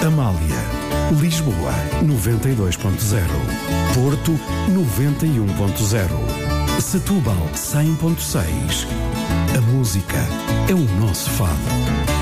Amália. Lisboa 92.0. Porto 91.0. Setúbal 100.6. A música é o nosso fado.